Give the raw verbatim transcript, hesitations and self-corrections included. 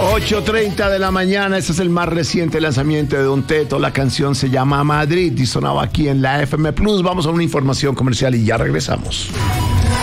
ocho treinta de la mañana, este es el más reciente lanzamiento de Don Teto. La canción se llama Madrid y sonaba aquí en la F M Plus. Vamos a una información comercial y ya regresamos.